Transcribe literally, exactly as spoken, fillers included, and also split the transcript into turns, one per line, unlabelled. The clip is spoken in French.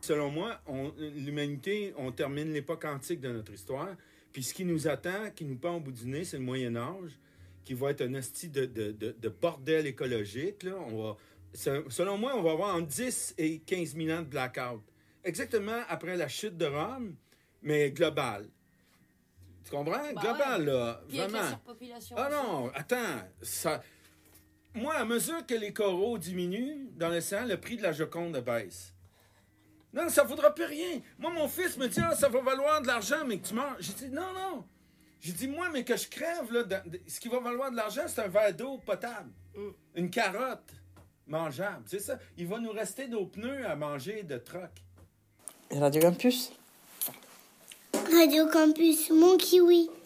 Selon moi, on, l'humanité, on termine l'époque antique de notre histoire. Puis ce qui nous attend, qui nous pend au bout du nez, c'est le Moyen Âge, qui va être un hostie de, de, de, de bordel écologique. Là. On va, selon moi, on va avoir entre dix et quinze mille ans de blackout. Exactement après la chute de Rome, mais global. Tu comprends?
Bah
global,
ouais.
là.
Puis
vraiment.
avec la surpopulation.
Ah
aussi.
non, attends. Ça... Moi, à mesure que les coraux diminuent dans l'océan, le prix de la Joconde baisse. Non, ça ne vaudra plus rien. Moi, mon fils me dit, ah, ça va valoir de l'argent, mais que tu meurs. J'ai dit, non, non. J'ai dit, moi, mais que je crève, là, dans... ce qui va valoir de l'argent, c'est un verre d'eau potable. Mm. Une carotte mangeable. C'est ça. Il va nous rester nos pneus à manger de troc.
Radio Campus.
Radio Campus, mon kiwi.